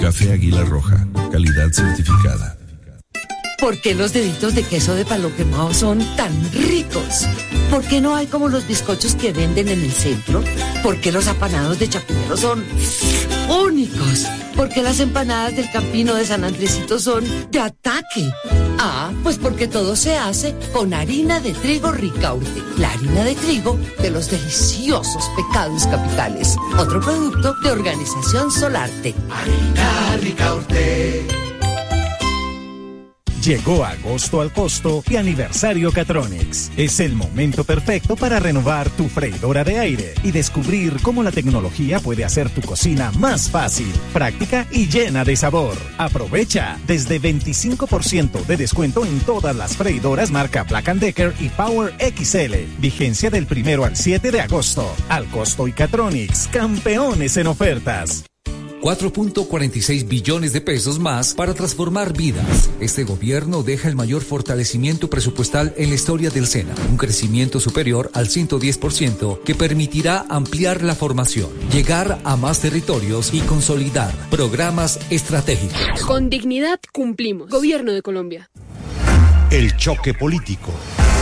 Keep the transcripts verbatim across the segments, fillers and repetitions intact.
Café Águila Roja, calidad certificada. ¿Por qué los deditos de queso de palo quemado son tan ricos? ¿Por qué no hay como los bizcochos que venden en el centro? ¿Por qué los apanados de Chapinero son únicos? ¿Por qué las empanadas del Campino de San Andresito son de ataque? Ah, pues porque todo se hace con harina de trigo Ricaurte, la harina de trigo de los deliciosos Pecados Capitales. Otro producto de Organización Solarte. Harina Ricaurte. Llegó agosto al costo y aniversario Catronics. Es el momento perfecto para renovar tu freidora de aire y descubrir cómo la tecnología puede hacer tu cocina más fácil, práctica y llena de sabor. Aprovecha desde veinticinco por ciento de descuento en todas las freidoras marca Black and Decker y Power X L. Vigencia del primero al siete de agosto. Al costo y Catronics, campeones en ofertas. cuatro punto cuarenta y seis billones de pesos más para transformar vidas. Este gobierno deja el mayor fortalecimiento presupuestal en la historia del SENA, un crecimiento superior al ciento diez por ciento que permitirá ampliar la formación, llegar a más territorios y consolidar programas estratégicos. Con dignidad cumplimos. Gobierno de Colombia. El choque político.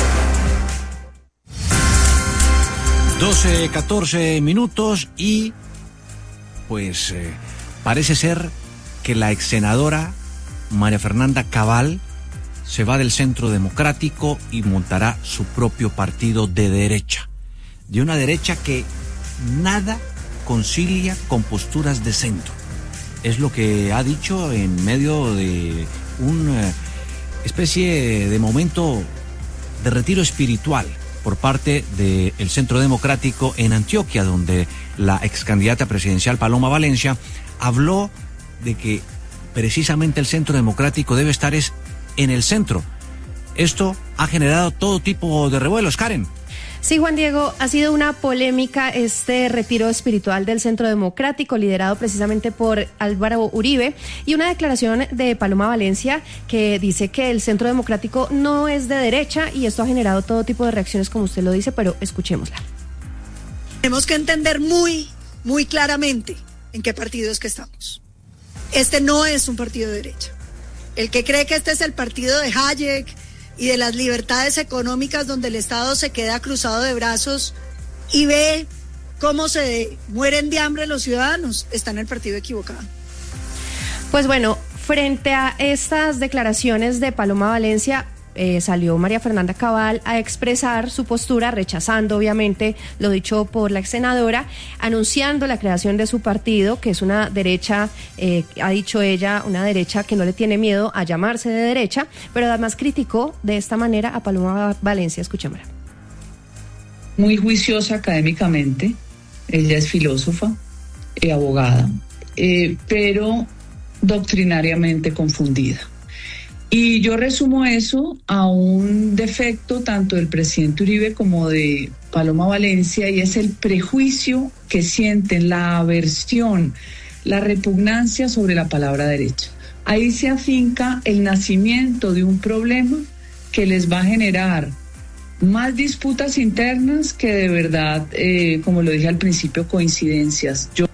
doce, catorce minutos y pues eh, parece ser que la ex senadora María Fernanda Cabal se va del Centro Democrático y montará su propio partido de derecha, de una derecha que nada concilia con posturas de centro. Es lo que ha dicho en medio de una especie de momento de retiro espiritual por parte del Centro Democrático en Antioquia, donde la ex candidata presidencial Paloma Valencia habló de que precisamente el Centro Democrático debe estar es en el centro. Esto ha generado todo tipo de revuelos, Karen. Sí, Juan Diego, ha sido una polémica este retiro espiritual del Centro Democrático, liderado precisamente por Álvaro Uribe, y una declaración de Paloma Valencia que dice que el Centro Democrático no es de derecha, y esto ha generado todo tipo de reacciones, como usted lo dice, pero escuchémosla. Tenemos que entender muy, muy claramente en qué partido es que estamos. Este no es un partido de derecha. El que cree que este es el partido de Hayek y de las libertades económicas donde el Estado se queda cruzado de brazos y ve cómo se mueren de hambre los ciudadanos, está en el partido equivocado. Pues bueno, frente a estas declaraciones de Paloma Valencia, eh, salió María Fernanda Cabal a expresar su postura, rechazando obviamente lo dicho por la ex senadora, anunciando la creación de su partido, que es una derecha, eh, ha dicho ella, una derecha que no le tiene miedo a llamarse de derecha, pero además criticó de esta manera a Paloma Valencia. Escuchémosla. Muy juiciosa académicamente, ella es filósofa, eh, abogada, eh, pero doctrinariamente confundida. Y yo resumo eso a un defecto tanto del presidente Uribe como de Paloma Valencia, y es el prejuicio que sienten, la aversión, la repugnancia sobre la palabra derecha. Ahí se afinca el nacimiento de un problema que les va a generar más disputas internas que de verdad, eh, como lo dije al principio, coincidencias. Yo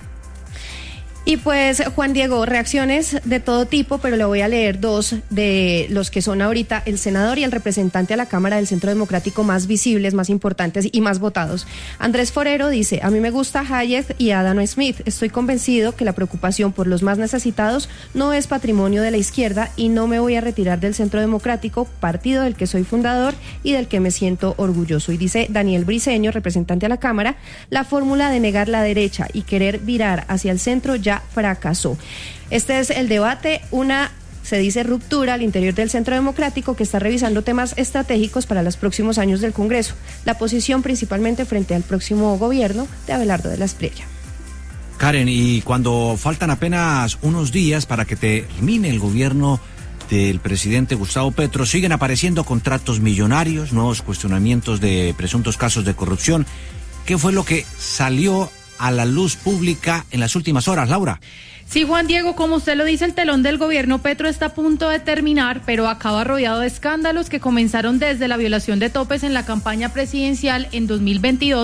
Y pues, Juan Diego, reacciones de todo tipo, pero le voy a leer dos de los que son ahorita el senador y el representante a la Cámara del Centro Democrático más visibles, más importantes y más votados. Andrés Forero dice: a mí me gusta Hayek y Adam Smith. Estoy convencido que la preocupación por los más necesitados no es patrimonio de la izquierda y no me voy a retirar del Centro Democrático, partido del que soy fundador y del que me siento orgulloso. Y dice Daniel Briceño, representante a la Cámara: la fórmula de negar la derecha y querer virar hacia el centro ya fracasó. Este es el debate, una, se dice, ruptura al interior del Centro Democrático, que está revisando temas estratégicos para los próximos años del Congreso. La posición principalmente frente al próximo gobierno de Abelardo de la Espriella. Karen, y cuando faltan apenas unos días para que termine el gobierno del presidente Gustavo Petro, siguen apareciendo contratos millonarios, nuevos cuestionamientos de presuntos casos de corrupción. ¿Qué fue lo que salió a la luz pública en las últimas horas, Laura? Sí, Juan Diego, como usted lo dice, el telón del gobierno Petro está a punto de terminar, pero acaba rodeado de escándalos que comenzaron desde la violación de topes en la campaña presidencial en dos mil veintidós,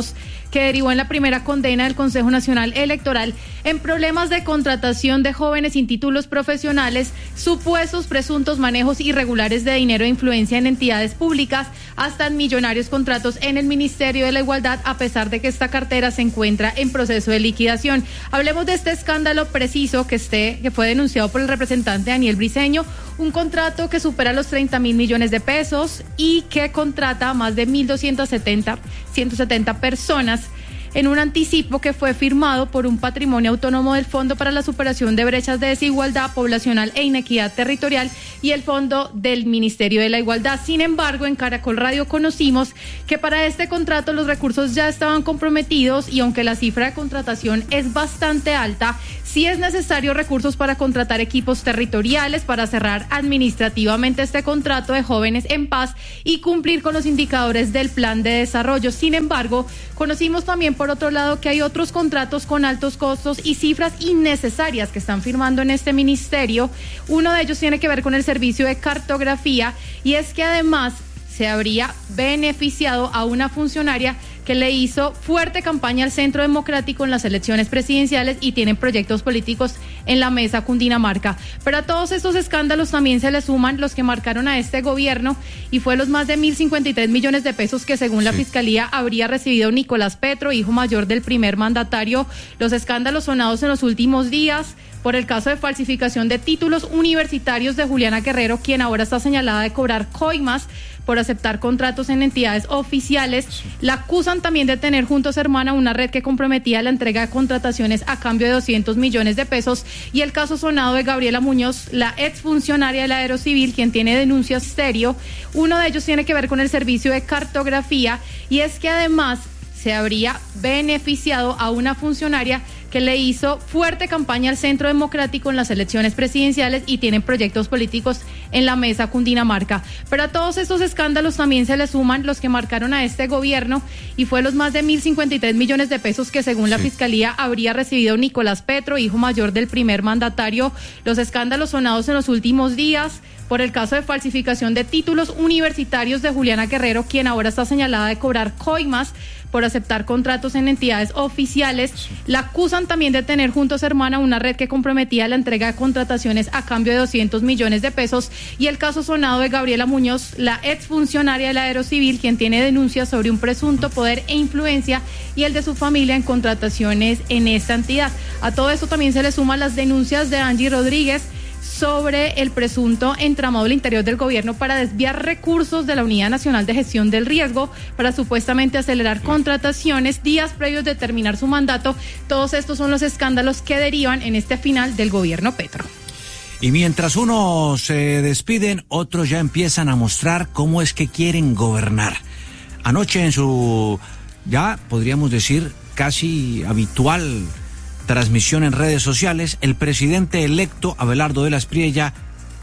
que derivó en la primera condena del Consejo Nacional Electoral en problemas de contratación de jóvenes sin títulos profesionales, supuestos presuntos manejos irregulares de dinero e influencia en entidades públicas, hasta en millonarios contratos en el Ministerio de la Igualdad, a pesar de que esta cartera se encuentra en proceso de liquidación. Hablemos de este escándalo preciso que, esté, que fue denunciado por el representante Daniel Briceño, un contrato que supera los treinta mil millones de pesos y que contrata a más de mil doscientas setenta, ciento setenta personas en un anticipo que fue firmado por un patrimonio autónomo del Fondo para la Superación de Brechas de Desigualdad Poblacional e Inequidad Territorial y el Fondo del Ministerio de la Igualdad. Sin embargo, en Caracol Radio conocimos que para este contrato los recursos ya estaban comprometidos y aunque la cifra de contratación es bastante alta, sí es necesario recursos para contratar equipos territoriales, para cerrar administrativamente este contrato de Jóvenes en Paz y cumplir con los indicadores del plan de desarrollo. Sin embargo, conocimos también por otro lado que hay otros contratos con altos costos y cifras innecesarias que están firmando en este ministerio. Uno de ellos tiene que ver con el servicio de cartografía y es que además se habría beneficiado a una funcionaria que le hizo fuerte campaña al Centro Democrático en las elecciones presidenciales y tienen proyectos políticos en la mesa Cundinamarca. Pero a todos estos escándalos también se le suman los que marcaron a este gobierno y fue los más de mil cincuenta y tres millones de pesos que según la sí. Fiscalía habría recibido Nicolás Petro, hijo mayor del primer mandatario. Los escándalos sonados en los últimos días por el caso de falsificación de títulos universitarios de Juliana Guerrero, quien ahora está señalada de cobrar coimas por aceptar contratos en entidades oficiales. La acusan también de tener junto a su hermana una red que comprometía la entrega de contrataciones a cambio de doscientos millones de pesos. Y el caso sonado de Gabriela Muñoz, la exfuncionaria del Aerocivil, quien tiene denuncias serio. Uno de ellos tiene que ver con el servicio de cartografía y es que además se habría beneficiado a una funcionaria que le hizo fuerte campaña al Centro Democrático en las elecciones presidenciales y tienen proyectos políticos en la mesa Cundinamarca. Pero a todos estos escándalos también se le suman los que marcaron a este gobierno y fue los más de mil cincuenta y tres millones de pesos que según la sí. Fiscalía habría recibido Nicolás Petro, hijo mayor del primer mandatario. Los escándalos sonados en los últimos días por el caso de falsificación de títulos universitarios de Juliana Guerrero, quien ahora está señalada de cobrar coimas por aceptar contratos en entidades oficiales. La acusan también de tener junto a su hermana una red que comprometía la entrega de contrataciones a cambio de doscientos millones de pesos. Y el caso sonado de Gabriela Muñoz, la exfuncionaria del Aerocivil, quien tiene denuncias sobre un presunto poder e influencia y el de su familia en contrataciones en esta entidad. A todo esto también se le suman las denuncias de Angie Rodríguez sobre el presunto entramado al interior del gobierno para desviar recursos de la Unidad Nacional de Gestión del Riesgo para supuestamente acelerar contrataciones días previos de terminar su mandato. Todos estos son los escándalos que derivan en este final del gobierno Petro. Y mientras unos se despiden, otros ya empiezan a mostrar cómo es que quieren gobernar. Anoche en su, ya podríamos decir, casi habitual transmisión en redes sociales, el presidente electo Abelardo de la Espriella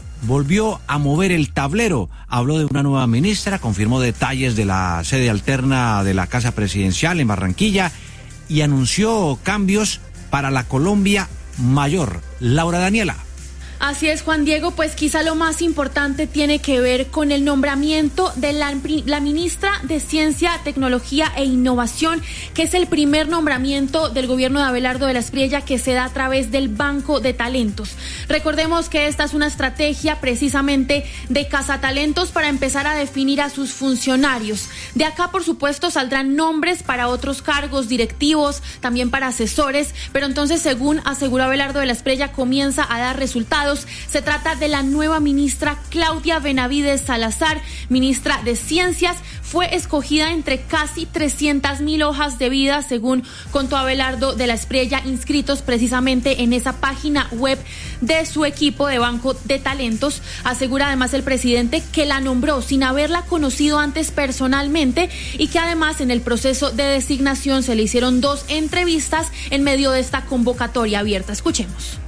volvió a mover el tablero. Habló de una nueva ministra, confirmó detalles de la sede alterna de la Casa Presidencial en Barranquilla y anunció cambios para la Colombia mayor. Laura Daniela. Así es, Juan Diego, pues quizá lo más importante tiene que ver con el nombramiento de la, la ministra de Ciencia, Tecnología e Innovación, que es el primer nombramiento del gobierno de Abelardo de la Espriella que se da a través del Banco de Talentos. Recordemos que esta es una estrategia precisamente de cazatalentos para empezar a definir a sus funcionarios. De acá, por supuesto, saldrán nombres para otros cargos directivos, también para asesores, pero entonces, según aseguró Abelardo de la Espriella, comienza a dar resultados. Se trata de la nueva ministra Claudia Benavides Salazar, ministra de Ciencias. Fue escogida entre casi trescientas mil hojas de vida, según contó Abelardo de la Espriella, inscritos precisamente en esa página web de su equipo de Banco de Talentos. Asegura además el presidente que la nombró sin haberla conocido antes personalmente y que además en el proceso de designación se le hicieron dos entrevistas en medio de esta convocatoria abierta. Escuchemos.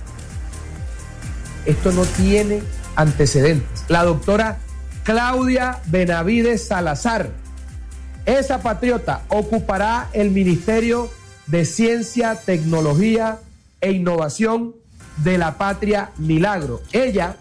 Esto no tiene antecedentes. La doctora Claudia Benavides Salazar, esa patriota, ocupará el Ministerio de Ciencia, Tecnología e Innovación de la Patria Milagro. Ella,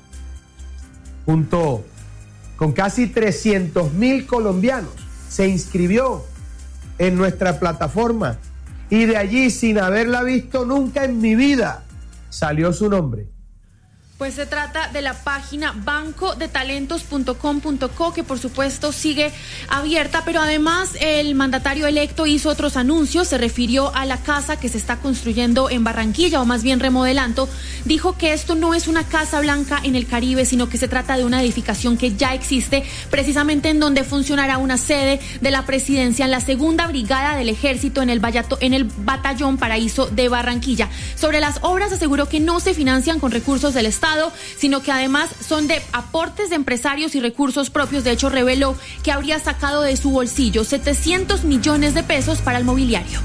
junto con casi trescientos mil colombianos, se inscribió en nuestra plataforma y de allí, sin haberla visto nunca en mi vida, salió su nombre. Pues se trata de la página banco de talentos punto com punto co, que por supuesto sigue abierta, pero además el mandatario electo hizo otros anuncios, se refirió a la casa que se está construyendo en Barranquilla, o más bien remodelando. Dijo que esto no es una casa blanca en el Caribe, sino que se trata de una edificación que ya existe, precisamente en donde funcionará una sede de la presidencia en la segunda brigada del ejército en el, Vallato, en el batallón Paraíso de Barranquilla. Sobre las obras aseguró que no se financian con recursos del Estado, sino que además son de aportes de empresarios y recursos propios. De hecho, reveló que habría sacado de su bolsillo setecientos millones de pesos para el mobiliario.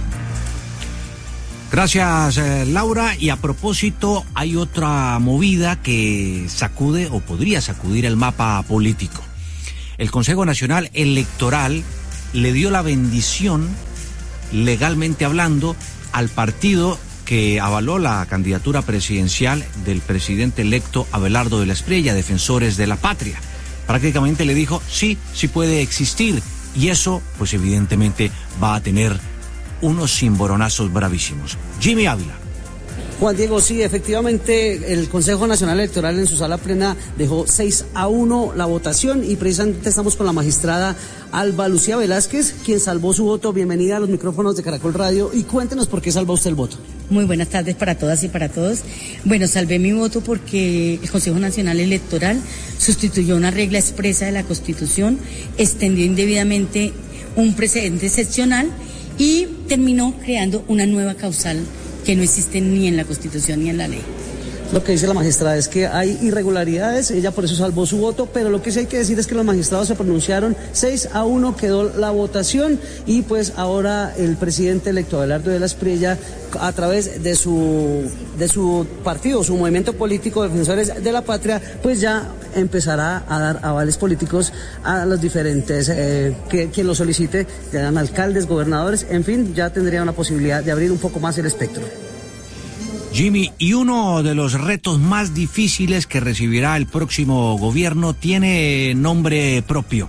Gracias, eh, Laura. Y a propósito, hay otra movida que sacude o podría sacudir el mapa político. El Consejo Nacional Electoral le dio la bendición, legalmente hablando, al partido que avaló la candidatura presidencial del presidente electo Abelardo de la Espriella, Defensores de la Patria. Prácticamente le dijo, sí, sí puede existir, y eso, pues evidentemente, va a tener unos cimboronazos bravísimos. Jimmy Ávila. Juan Diego, sí, efectivamente, el Consejo Nacional Electoral en su sala plena dejó seis a uno la votación, y precisamente estamos con la magistrada Alba Lucía Velázquez, quien salvó su voto. Bienvenida a los micrófonos de Caracol Radio, y cuéntenos por qué salvó usted el voto. Muy buenas tardes para todas y para todos. Bueno, salvé mi voto porque el Consejo Nacional Electoral sustituyó una regla expresa de la Constitución, extendió indebidamente un precedente excepcional y terminó creando una nueva causal que no existe ni en la Constitución ni en la ley. Lo que dice la magistrada es que hay irregularidades, ella por eso salvó su voto, pero lo que sí hay que decir es que los magistrados se pronunciaron, seis a uno quedó la votación, y pues ahora el presidente electo Abelardo de la Espriella, a través de su de su partido, su movimiento político Defensores de la Patria, pues ya empezará a dar avales políticos a los diferentes, eh, que quien lo solicite, sean alcaldes, gobernadores, en fin, ya tendría una posibilidad de abrir un poco más el espectro. Jimmy, y uno de los retos más difíciles que recibirá el próximo gobierno tiene nombre propio: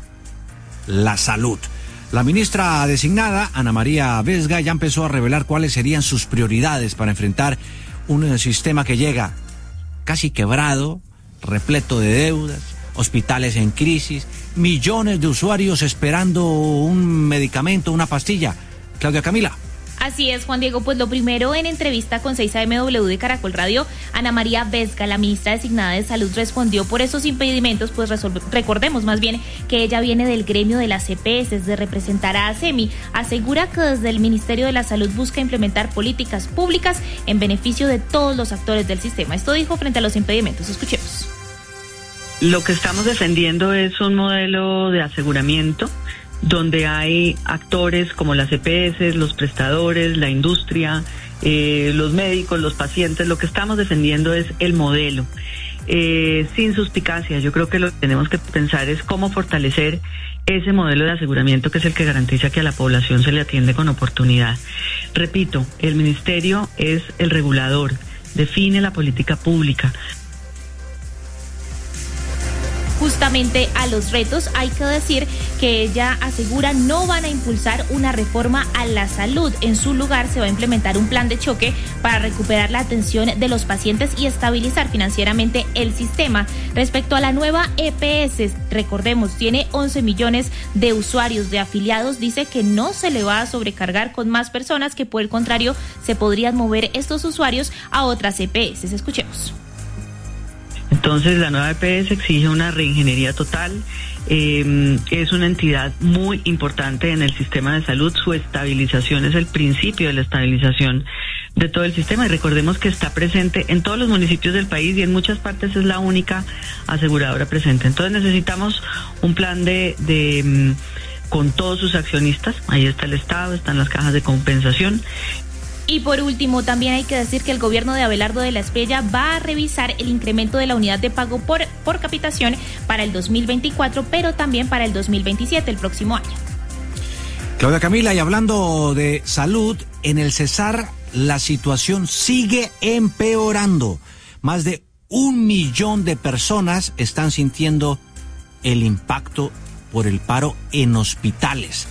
la salud. La ministra designada, Ana María Vesga, ya empezó a revelar cuáles serían sus prioridades para enfrentar un sistema que llega casi quebrado, repleto de deudas, hospitales en crisis, millones de usuarios esperando un medicamento, una pastilla. Claudia Camila. Así es, Juan Diego, pues lo primero, en entrevista con seis A M W de Caracol Radio, Ana María Vesga, la ministra designada de Salud, respondió por esos impedimentos. Pues resolve, recordemos más bien que ella viene del gremio de las E P S, de representar a ASEMI. Asegura que desde el Ministerio de la Salud busca implementar políticas públicas en beneficio de todos los actores del sistema. Esto dijo frente a los impedimentos. Escuchemos. Lo que estamos defendiendo es un modelo de aseguramiento donde hay actores como las E P S, los prestadores, la industria, eh, los médicos, los pacientes. Lo que estamos defendiendo es el modelo, eh, sin suspicacia. Yo creo que lo que tenemos que pensar es cómo fortalecer ese modelo de aseguramiento, que es el que garantiza que a la población se le atiende con oportunidad. Repito, el ministerio es el regulador, define la política pública. Justamente a los retos, hay que decir que ella asegura no van a impulsar una reforma a la salud. En su lugar se va a implementar un plan de choque para recuperar la atención de los pacientes y estabilizar financieramente el sistema. Respecto a la nueva E P S, recordemos, tiene once millones de usuarios, de afiliados. Dice que no se le va a sobrecargar con más personas, que por el contrario se podrían mover estos usuarios a otras E P S. Escuchemos. Entonces, la nueva E P S exige una reingeniería total. Eh, es una entidad muy importante en el sistema de salud. Su estabilización es el principio de la estabilización de todo el sistema, y recordemos que está presente en todos los municipios del país, y en muchas partes es la única aseguradora presente. Entonces necesitamos un plan de, de con todos sus accionistas. Ahí está el Estado, están las cajas de compensación. Y por último, también hay que decir que el gobierno de Abelardo de la Espriella va a revisar el incremento de la unidad de pago por, por capitación para el dos mil veinticuatro, pero también para el dos mil veintisiete, el próximo año. Claudia Camila, y hablando de salud, en el Cesar la situación sigue empeorando. Más de un millón de personas están sintiendo el impacto por el paro en hospitales.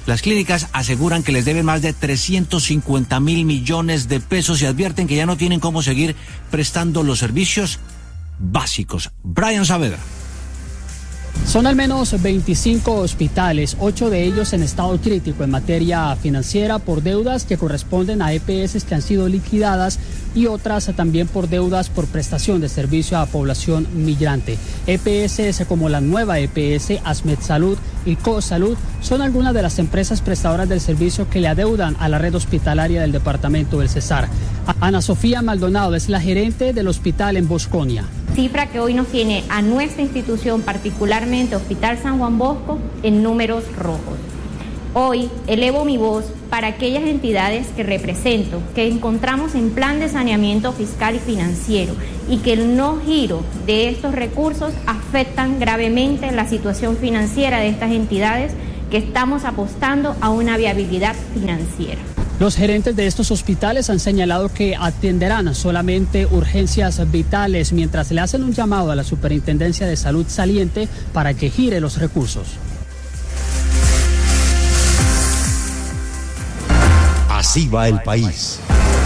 Las clínicas aseguran que les deben más de trescientos cincuenta mil millones de pesos y advierten que ya no tienen cómo seguir prestando los servicios básicos. Brian Saavedra. Son al menos veinticinco hospitales, ocho de ellos en estado crítico en materia financiera por deudas que corresponden a E P S que han sido liquidadas y otras también por deudas por prestación de servicio a población migrante. E P S como la nueva E P S, Asmed Salud y CoSalud son algunas de las empresas prestadoras del servicio que le adeudan a la red hospitalaria del departamento del Cesar. Ana Sofía Maldonado es la gerente del hospital en Bosconia. Cifra que hoy nos tiene a nuestra institución, particularmente Hospital San Juan Bosco, en números rojos. Hoy elevo mi voz para aquellas entidades que represento, que encontramos en plan de saneamiento fiscal y financiero y que el no giro de estos recursos afectan gravemente la situación financiera de estas entidades que estamos apostando a una viabilidad financiera. Los gerentes de estos hospitales han señalado que atenderán solamente urgencias vitales mientras le hacen un llamado a la Superintendencia de Salud saliente para que gire los recursos. Así va el país.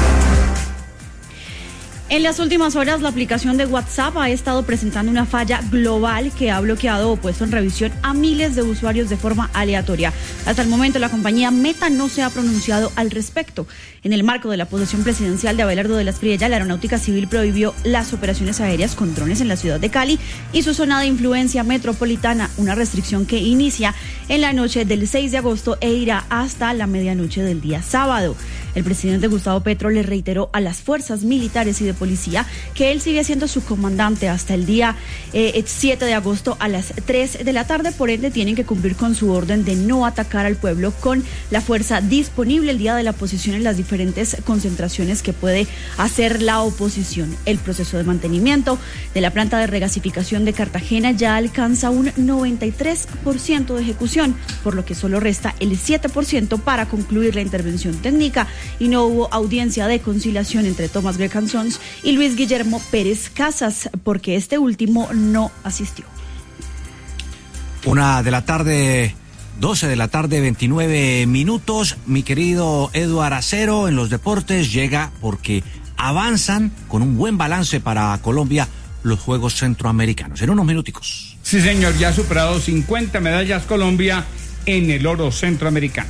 En las últimas horas, la aplicación de WhatsApp ha estado presentando una falla global que ha bloqueado o puesto en revisión a miles de usuarios de forma aleatoria. Hasta el momento, la compañía Meta no se ha pronunciado al respecto. En el marco de la posesión presidencial de Abelardo de la Espriella, la Aeronáutica Civil prohibió las operaciones aéreas con drones en la ciudad de Cali y su zona de influencia metropolitana, una restricción que inicia en la noche del seis de agosto e irá hasta la medianoche del día sábado. El presidente Gustavo Petro le reiteró a las fuerzas militares y de policía que él sigue siendo su comandante hasta el día eh, siete de agosto a las tres de la tarde, por ende tienen que cumplir con su orden de no atacar al pueblo con la fuerza disponible el día de la oposición en las diferentes concentraciones que puede hacer la oposición. El proceso de mantenimiento de la planta de regasificación de Cartagena ya alcanza un noventa y tres por ciento de ejecución, por lo que solo resta el siete por ciento para concluir la intervención técnica y no hubo audiencia de conciliación entre Thomas Greg Sons y Luis Guillermo Pérez Casas, porque este último no asistió. Una de la tarde, doce de la tarde, veintinueve minutos. Mi querido Eduard Acero en los deportes llega porque avanzan con un buen balance para Colombia los Juegos Centroamericanos. En unos minuticos. Sí, señor, ya ha superado cincuenta medallas Colombia en el oro centroamericano.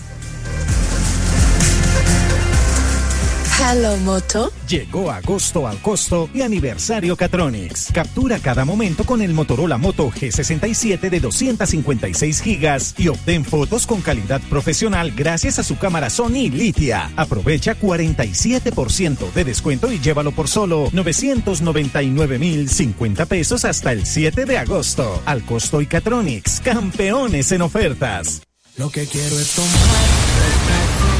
Hello Moto. Llegó agosto al costo y aniversario Catronics. Captura cada momento con el Motorola Moto G sesenta y siete de doscientos cincuenta y seis gigas y obtén fotos con calidad profesional gracias a su cámara Sony Litia. Aprovecha cuarenta y siete por ciento de descuento y llévalo por solo novecientos noventa y nueve mil cincuenta pesos hasta el siete de agosto. Al costo y Catronics, campeones en ofertas. Lo que quiero es tomar.